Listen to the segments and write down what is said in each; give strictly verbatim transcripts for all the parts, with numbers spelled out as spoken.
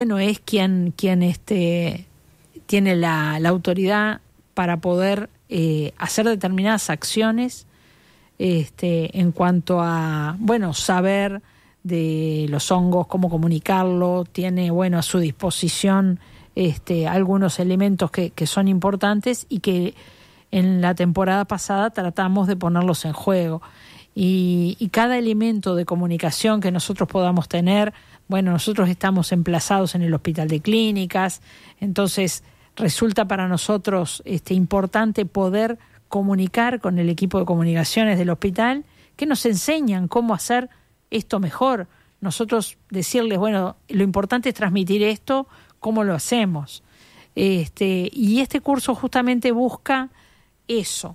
bueno, es quien, quien este, tiene la, la autoridad para poder eh, hacer determinadas acciones este, en cuanto a, bueno, saber de los hongos, cómo comunicarlo, tiene, bueno, a su disposición este, algunos elementos que, que son importantes y que en la temporada pasada tratamos de ponerlos en juego. Y, y cada elemento de comunicación que nosotros podamos tener, bueno, nosotros estamos emplazados en el Hospital de Clínicas, entonces resulta para nosotros este, importante poder comunicar con el equipo de comunicaciones del hospital, que nos enseñan cómo hacer esto mejor. Nosotros decirles, bueno, lo importante es transmitir esto, cómo lo hacemos. Este, y este curso justamente busca eso.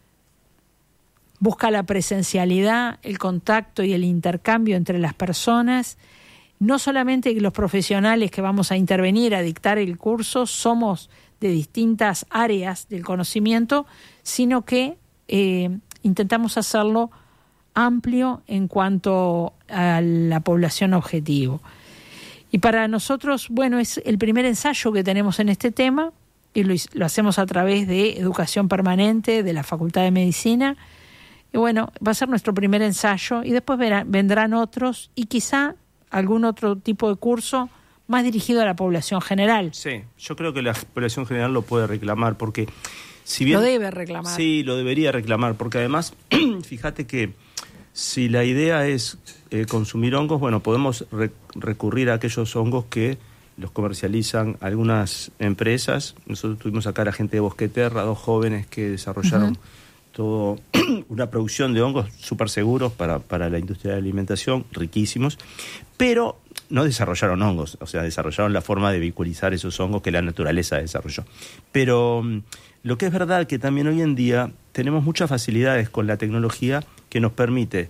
Busca la presencialidad, el contacto y el intercambio entre las personas. No solamente los profesionales que vamos a intervenir a dictar el curso somos de distintas áreas del conocimiento, sino que eh, intentamos hacerlo amplio en cuanto a la población objetivo. Y para nosotros, bueno, es el primer ensayo que tenemos en este tema y lo, lo hacemos a través de Educación Permanente de la Facultad de Medicina. Y bueno, va a ser nuestro primer ensayo y después verá, vendrán otros y quizá algún otro tipo de curso más dirigido a la población general. Sí, yo creo que la población general lo puede reclamar porque si bien... Lo debe reclamar. Sí, lo debería reclamar porque además, fíjate que si la idea es eh, consumir hongos, bueno, podemos re- recurrir a aquellos hongos que los comercializan algunas empresas. Nosotros tuvimos acá a la gente de Bosqueterra, dos jóvenes que desarrollaron... Uh-huh. Todo una producción de hongos súper seguros para, para la industria de la alimentación, riquísimos, pero no desarrollaron hongos, o sea, desarrollaron la forma de vehiculizar esos hongos que la naturaleza desarrolló. Pero lo que es verdad que también hoy en día tenemos muchas facilidades con la tecnología que nos permite,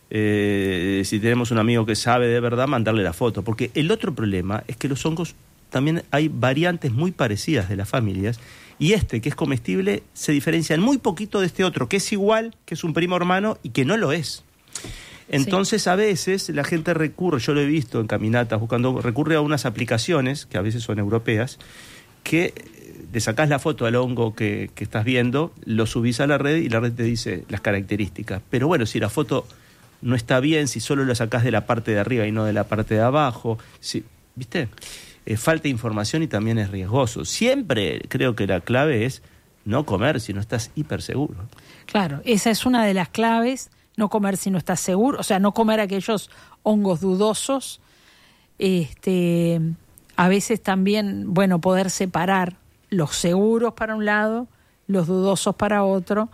eh, si tenemos un amigo que sabe de verdad, mandarle la foto, porque el otro problema es que los hongos también hay variantes muy parecidas de las familias. Y este, que es comestible, se diferencia en muy poquito de este otro, que es igual, que es un primo hermano y que no lo es. Entonces, sí. A veces la gente recurre, yo lo he visto en caminatas, buscando, recurre a unas aplicaciones, que a veces son europeas, que le sacás la foto al hongo que, que estás viendo, lo subís a la red y la red te dice las características. Pero bueno, si la foto no está bien, si solo la sacás de la parte de arriba y no de la parte de abajo, si, ¿viste? Eh, falta información y también es riesgoso. Siempre creo que la clave es no comer si no estás hiper seguro. Claro, esa es una de las claves, no comer si no estás seguro, o sea, no comer aquellos hongos dudosos. Este, a veces también, bueno, poder separar los seguros para un lado, los dudosos para otro.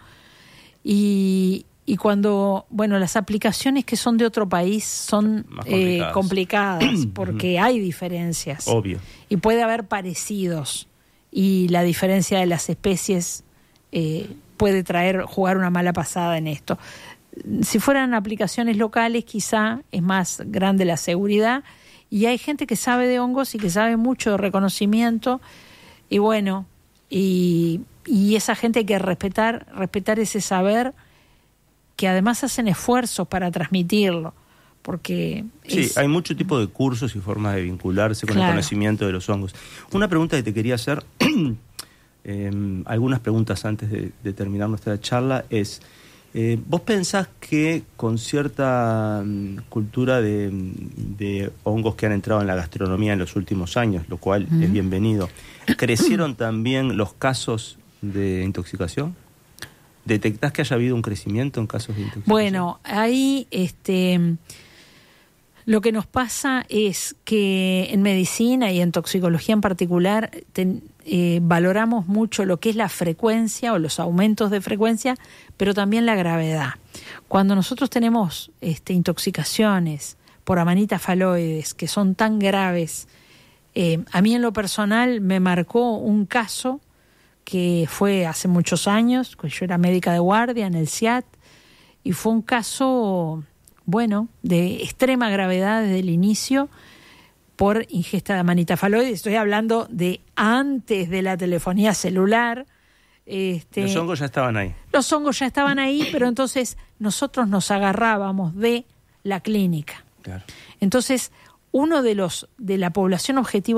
Y, y cuando, bueno, las aplicaciones que son de otro país son eh, complicadas porque hay diferencias. Obvio. Y puede haber parecidos. Y la diferencia de las especies eh, puede traer, jugar una mala pasada en esto. Si fueran aplicaciones locales, quizá es más grande la seguridad. Y hay gente que sabe de hongos y que sabe mucho de reconocimiento. Y bueno, y, y esa gente hay que respetar, respetar ese saber, que además hacen esfuerzos para transmitirlo, porque... Sí, es... hay mucho tipo de cursos y formas de vincularse con claro. el conocimiento de los hongos. Una pregunta que te quería hacer, eh, algunas preguntas antes de, de terminar nuestra charla, es, eh, ¿vos pensás que con cierta um, cultura de, de hongos que han entrado en la gastronomía en los últimos años, lo cual mm. es bienvenido, crecieron también los casos de intoxicación? ¿Detectás que haya habido un crecimiento en casos de intoxicación? Bueno, ahí este, lo que nos pasa es que en medicina y en toxicología en particular ten, eh, valoramos mucho lo que es la frecuencia o los aumentos de frecuencia, pero también la gravedad. Cuando nosotros tenemos este, intoxicaciones por Amanita phalloides que son tan graves, eh, a mí en lo personal me marcó un caso que fue hace muchos años, yo era médica de guardia en el C I A T, y fue un caso, bueno, de extrema gravedad desde el inicio por ingesta de Amanita phalloides. Estoy hablando de antes de la telefonía celular. Este, los hongos ya estaban ahí. Los hongos ya estaban ahí, pero entonces nosotros nos agarrábamos de la clínica. Claro. Entonces, uno de los de la población objetivo